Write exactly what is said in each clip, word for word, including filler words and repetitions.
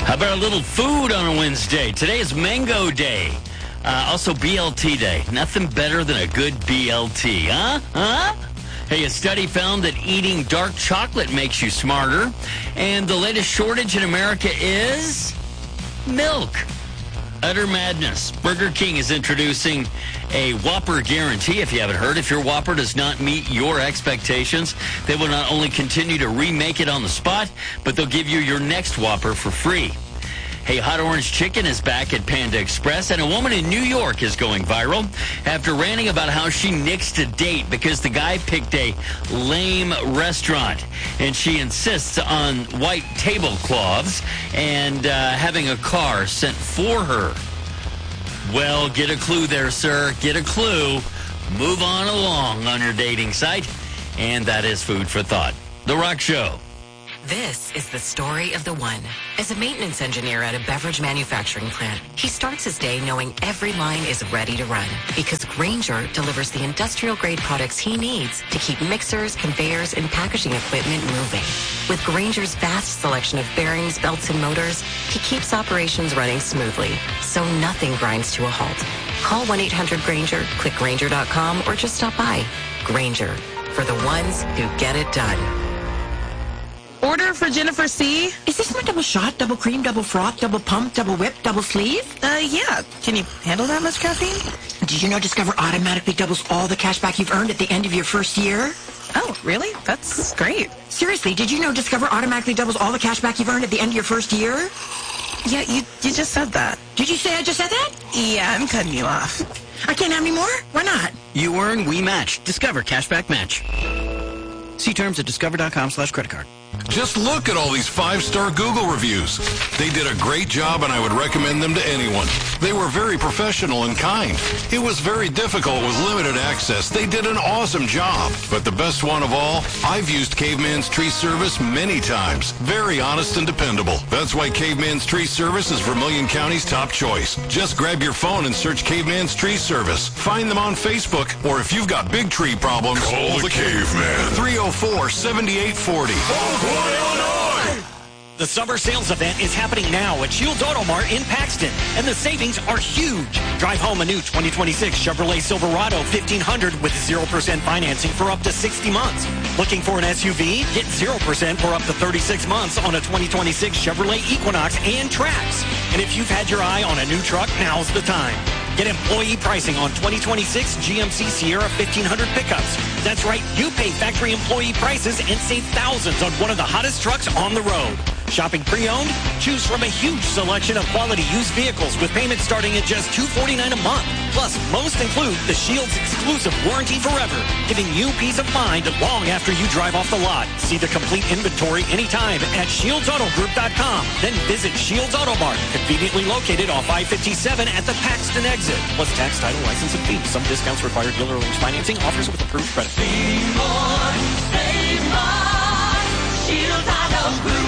How about a little food on a Wednesday? Today is Mango Day. Uh, also B L T Day. Nothing better than a good B L T, huh? Huh? Hey, a study found that eating dark chocolate makes you smarter. And the latest shortage in America is milk. Utter madness. Burger King is introducing a Whopper guarantee. If you haven't heard, if your Whopper does not meet your expectations, they will not only continue to remake it on the spot, but they'll give you your next Whopper for free. Hey, hot orange chicken is back at Panda Express, and a woman in New York is going viral after ranting about how she nixed a date because the guy picked a lame restaurant, and she insists on white tablecloths and uh, having a car sent for her. Well, get a clue there, sir. Get a clue. Move on along on your dating site, and that is food for thought. The Rock Show. This is the story of the one. As a maintenance engineer at a beverage manufacturing plant, he starts his day knowing every line is ready to run because Grainger delivers the industrial-grade products he needs to keep mixers, conveyors, and packaging equipment moving. With Grainger's vast selection of bearings, belts, and motors, he keeps operations running smoothly, so nothing grinds to a halt. Call one eight hundred Grainger, click Grainger dot com, or just stop by. Grainger, for the ones who get it done. Order for Jennifer C. Is this one double shot, double cream, double froth, double pump, double whip, double sleeve? Uh, yeah. Can you handle that much caffeine? Did you know Discover automatically doubles all the cash back you've earned at the end of your first year? Oh, really? That's great. Seriously, did you know Discover automatically doubles all the cash back you've earned at the end of your first year? Yeah, you you just said that. Did you say I just said that? Yeah, I'm cutting you off. I can't have any more? Why not? You earn, we match. Discover Cashback Match. See terms at discover.com slash credit card. Just look at all these five-star Google reviews. They did a great job, and I would recommend them to anyone. They were very professional and kind. It was very difficult with limited access. They did an awesome job. But the best one of all, I've used Caveman's Tree Service many times. Very honest and dependable. That's why Caveman's Tree Service is Vermilion County's top choice. Just grab your phone and search Caveman's Tree Service. Find them on Facebook, or if you've got big tree problems, call the Caveman. three oh four, seven eight four oh. The summer sales event is happening now at Shields Auto Mart in Paxton, and the savings are huge. Drive home a new twenty twenty-six Chevrolet Silverado fifteen hundred with zero percent financing for up to sixty months. Looking for an S U V? Get zero percent for up to thirty-six months on a twenty twenty-six Chevrolet Equinox and Trax. And if you've had your eye on a new truck, now's the time. Get employee pricing on twenty twenty-six G M C Sierra fifteen hundred pickups. That's right, you pay factory employee prices and save thousands on one of the hottest trucks on the road. Shopping pre-owned? Choose from a huge selection of quality used vehicles with payments starting at just two hundred forty-nine dollars a month. Plus, most include the Shields exclusive Warranty Forever, giving you peace of mind long after you drive off the lot. See the complete inventory anytime at shields auto group dot com. Then visit Shields Auto Mart, conveniently located off I fifty-seven at the Paxton exit. Plus tax, title, license, and fees. Some discounts require dealer arranged financing. Offers with approved credit. Save more, save more. Shields Auto Group.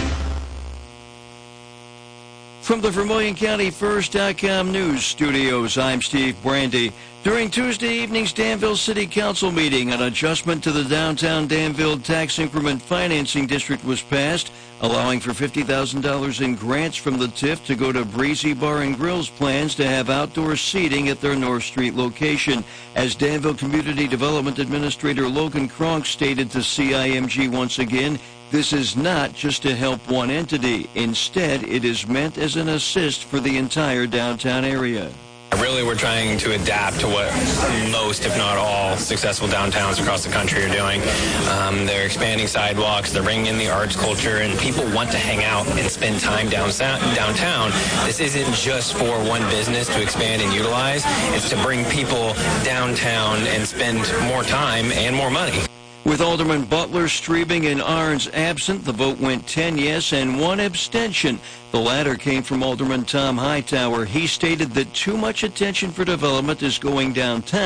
From the Vermilion County First dot com News Studios, I'm Steve Brandy. During Tuesday evening's Danville City Council meeting, an adjustment to the downtown Danville Tax Increment Financing District was passed, allowing for fifty thousand dollars in grants from the T I F to go to Breezy Bar and Grill's plans to have outdoor seating at their North Street location. As Danville Community Development Administrator Logan Kronk stated to C I M G once again, this is not just to help one entity. Instead, it is meant as an assist for the entire downtown area. Really, we're trying to adapt to what most, if not all, successful downtowns across the country are doing. Um, they're expanding sidewalks, they're bringing in the arts culture, and people want to hang out and spend time down, downtown. This isn't just for one business to expand and utilize. It's to bring people downtown and spend more time and more money. With Alderman Butler, Streebing, and Arns absent, the vote went ten yes and one abstention. The latter came from Alderman Tom Hightower. He stated that too much attention for development is going downtown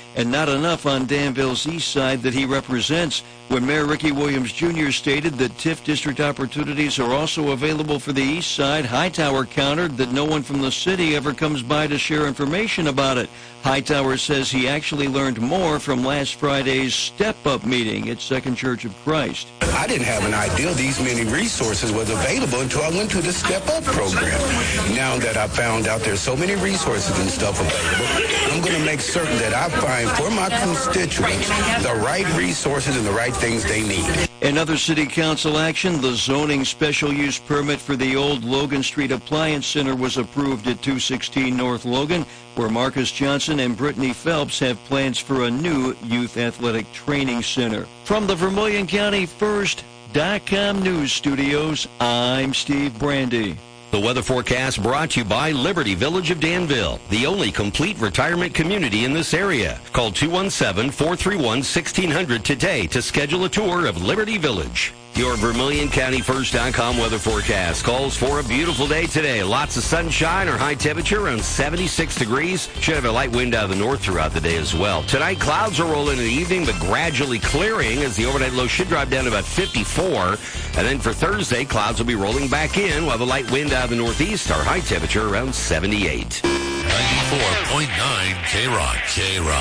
and not enough on Danville's east side that he represents. When Mayor Ricky Williams Junior stated that T I F district opportunities are also available for the east side, Hightower countered that no one from the city ever comes by to share information about it. Hightower says he actually learned more from last Friday's step-up meeting at Second Church of Christ. I didn't have an idea these many resources was available until I went to the Step Up program. Now that I found out there's so many resources and stuff available, I'm going to make certain that I find for my constituents the right resources and the right things they need. Another city council action, the zoning special use permit for the old Logan Street Appliance Center was approved at two sixteen North Logan, where Marcus Johnson and Brittany Phelps have plans for a new youth athletic training center. From the Vermilion County First dot com news studios, I'm Steve Brandy. The weather forecast brought to you by Liberty Village of Danville, the only complete retirement community in this area. Call two one seven, four three one, one six zero zero today to schedule a tour of Liberty Village. Your Vermilion County First dot com weather forecast calls for a beautiful day today. Lots of sunshine, our high temperature around seventy-six degrees. Should have a light wind out of the north throughout the day as well. Tonight, clouds will roll in the evening, but gradually clearing as the overnight low should drop down to about fifty-four. And then for Thursday, clouds will be rolling back in. We'll have a light wind out of the northeast. Our high temperature around seventy-eight. ninety-four point nine K-Rock. K-Rock.